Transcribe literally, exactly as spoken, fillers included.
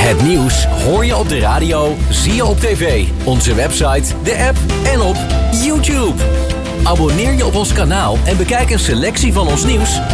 Het nieuws hoor je op de radio, zie je op tv, onze website, de app en op YouTube. Abonneer je op ons kanaal en bekijk een selectie van ons nieuws